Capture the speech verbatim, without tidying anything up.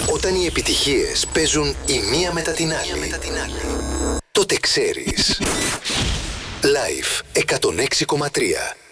Όταν οι επιτυχίες παίζουν η μία μετά την άλλη, τότε ξέρεις. Live εκατόν έξι κόμμα τρία.